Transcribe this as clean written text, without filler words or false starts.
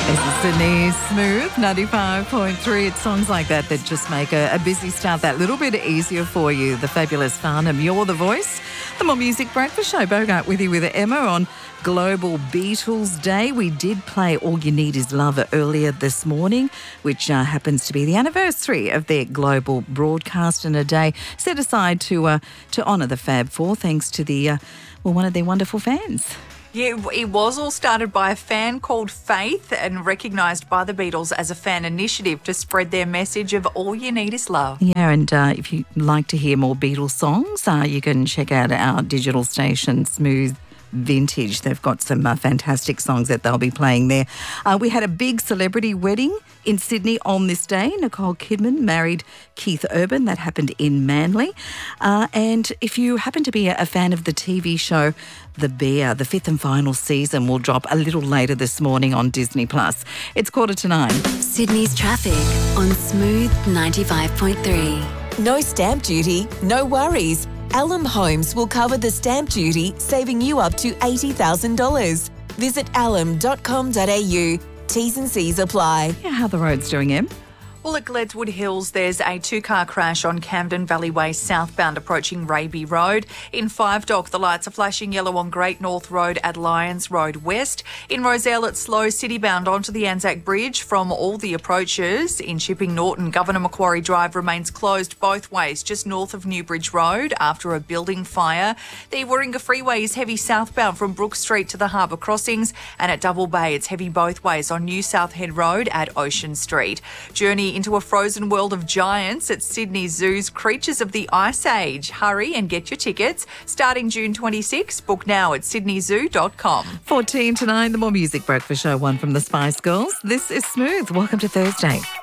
This is Sydney's Smooth 95.3. It's songs like that that just make a busy start that little bit easier for you. The fabulous Farnham, You're the Voice. The More Music Breakfast Show. Bogart with you with Emma on Global Beatles Day. We did play All You Need Is Love earlier this morning, which happens to be the anniversary of their global broadcast, and a day set aside to honour the Fab Four, thanks to the one of their wonderful fans. Yeah, it was all started by a fan called Faith and recognised by the Beatles as a fan initiative to spread their message of all you need is love. Yeah, and if you'd like to hear more Beatles songs, you can check out our digital station, Smooth Vintage. They've got some fantastic songs that they'll be playing there. We had a big celebrity wedding in Sydney on this day. Nicole Kidman married Keith Urban. That happened in Manly. And if you happen to be a fan of the TV show The Bear, the 5th and final season will drop a little later this morning on Disney+. It's 8:45. Sydney's traffic on Smooth 95.3. No stamp duty, no worries. Alum Homes will cover the stamp duty, saving you up to $80,000. Visit alum.com.au. T's and C's apply. Yeah, how are the roads doing, Em? Well, at Gledswood Hills, there's a two-car crash on Camden Valley Way southbound approaching Raby Road. In Five Dock, the lights are flashing yellow on Great North Road at Lyons Road West. In Roselle, it's slow citybound onto the Anzac Bridge from all the approaches. In Chipping Norton, Governor Macquarie Drive remains closed both ways, just north of Newbridge Road after a building fire. The Warringah Freeway is heavy southbound from Brook Street to the Harbour Crossings, and at Double Bay, it's heavy both ways on New South Head Road at Ocean Street. Journey into a frozen world of giants at Sydney Zoo's Creatures of the Ice Age. Hurry and get your tickets. Starting June 26, book now at sydneyzoo.com. 8:14, the More Music Breakfast Show, one from the Spice Girls. This is Smooth. Welcome to Thursday.